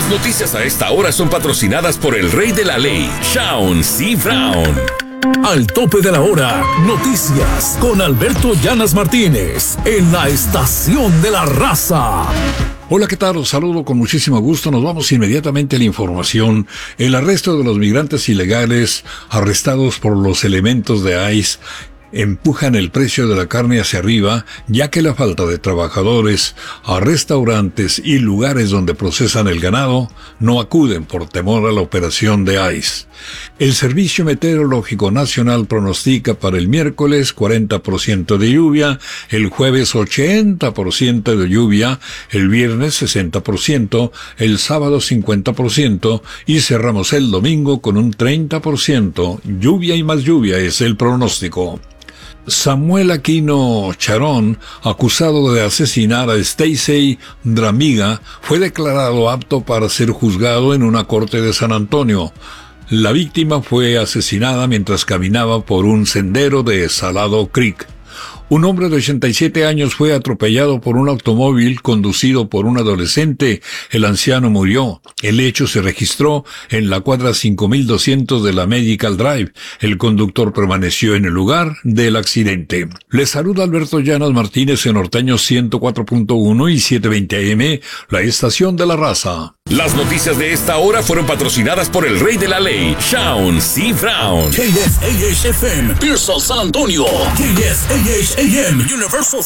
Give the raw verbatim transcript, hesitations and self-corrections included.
Las noticias a esta hora son patrocinadas por el rey de la ley, Shaun C. Brown. Al tope de la hora, noticias con Alberto Llanas Martínez en la Estación de la Raza. Hola, ¿qué tal? Os saludo con muchísimo gusto. Nos vamos inmediatamente a la información. El arresto de los migrantes ilegales arrestados por los elementos de ICE empujan el precio de la carne hacia arriba, ya que la falta de trabajadores a restaurantes y lugares donde procesan el ganado no acuden por temor a la operación de ICE. El Servicio Meteorológico Nacional pronostica para el miércoles cuarenta por ciento de lluvia, el jueves ochenta por ciento de lluvia, el viernes sesenta por ciento, el sábado cincuenta por ciento y cerramos el domingo con un treinta por ciento. Lluvia y más lluvia es el pronóstico. Samuel Aquino Charón, acusado de asesinar a Stacey Dramiga, fue declarado apto para ser juzgado en una corte de San Antonio. La víctima fue asesinada mientras caminaba por un sendero de Salado Creek. Un hombre de ochenta y siete años fue atropellado por un automóvil conducido por un adolescente. El anciano murió. El hecho se registró en la cuadra cinco mil doscientos de la Medical Drive. El conductor permaneció en el lugar del accidente. Les saluda Alberto Llanas Martínez en Norteño ciento cuatro punto uno y setecientos veinte A M, la estación de la raza. Las noticias de esta hora fueron patrocinadas por el rey de la ley, Shaun C. Brown. K S A H F M, Pearsall, San Antonio. K S A H A M, Universal